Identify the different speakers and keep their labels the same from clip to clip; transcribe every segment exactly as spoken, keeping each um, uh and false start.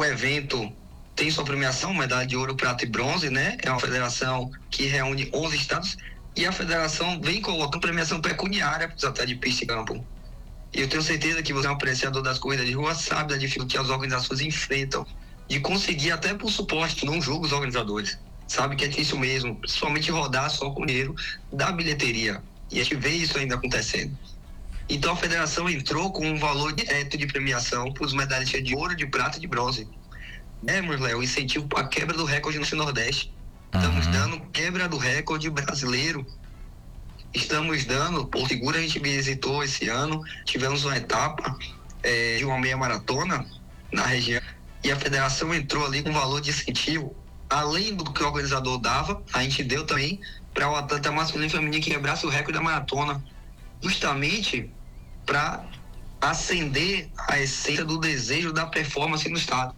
Speaker 1: o evento tem sua premiação, medalha de ouro, prata e bronze, né? É uma federação que reúne onze estados e a federação vem colocando premiação pecuniária para os atletas de pista e campo. E eu tenho certeza que você é um apreciador das corridas de rua, sabe da dificuldade que as organizações enfrentam de conseguir até por suporte, não julgo os organizadores. Sabe que é difícil mesmo, principalmente rodar só com dinheiro da bilheteria. E a gente vê isso ainda acontecendo. Então a federação entrou com um valor direto de premiação para os medalhistas de ouro, de prata e de bronze. Demos, Léo, incentivo para a quebra do recorde no Nordeste. Estamos uhum. dando quebra do recorde brasileiro. Estamos dando, Porto Seguro a gente visitou esse ano, tivemos uma etapa é, de uma meia maratona na região e a federação entrou ali com valor de incentivo, além do que o organizador dava, a gente deu também para o atleta masculino e feminino que quebrasse o recorde da maratona, justamente para acender a essência do desejo da performance no estado.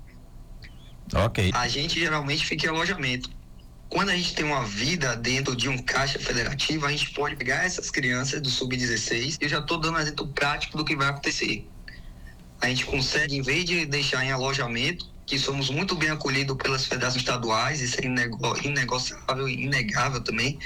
Speaker 2: Ok.
Speaker 1: A gente geralmente fica em alojamento. Quando a gente tem uma vida dentro de um caixa federativo, a gente pode pegar essas crianças do sub dezesseis, eu já estou dando um exemplo prático do que vai acontecer. A gente consegue, em vez de deixar em alojamento, que somos muito bem acolhidos pelas federações estaduais, isso é inego- inegociável e inegável também,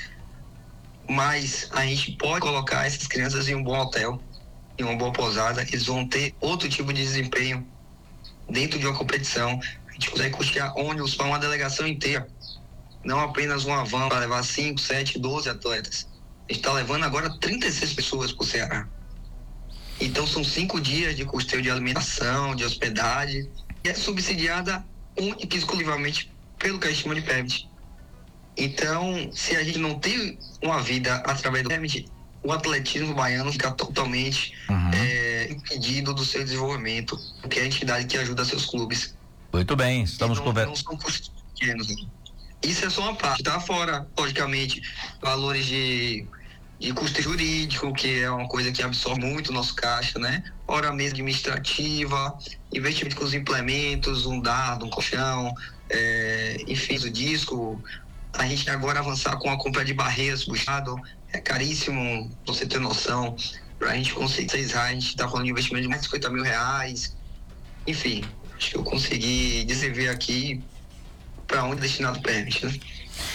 Speaker 1: mas a gente pode colocar essas crianças em um bom hotel, em uma boa pousada, eles vão ter outro tipo de desempenho dentro de uma competição. A gente consegue custear ônibus para uma delegação inteira, não apenas uma van para levar cinco, sete, doze atletas. A gente está levando agora trinta e seis pessoas para o Ceará. Então são cinco dias de custeio de alimentação, de hospedagem, e é subsidiada única e exclusivamente pelo que a gente chama de permit. Então, se a gente não tem uma vida através do permit, o atletismo baiano fica totalmente uhum. é, impedido do seu desenvolvimento, porque é a entidade que ajuda seus clubes.
Speaker 2: Muito bem, estamos conversando.
Speaker 1: Não são custos pequenos. Isso é só uma parte, tá fora, logicamente, valores de, de custo jurídico, que é uma coisa que absorve muito o nosso caixa, né? Hora mesmo administrativa, investimento com os implementos, um dardo, um colchão, é, enfim, o disco. A gente agora avançar com a compra de barreiras puxado, é caríssimo, pra você ter noção. Pra gente conseguir seis reais, a gente tá falando de investimento de mais de cinquenta mil reais. Enfim, acho que eu consegui desenvolver aqui para onde é destinado o permit, né?